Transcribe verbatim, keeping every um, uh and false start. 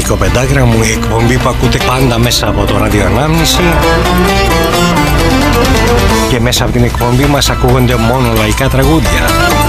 Ραδιοφωνικό Πεντάγραμμο, η εκπομπή που ακούτε πάντα μέσα από το ραδιοανάμνηση, και μέσα από την εκπομπή μας ακούγονται μόνο λαϊκά τραγούδια.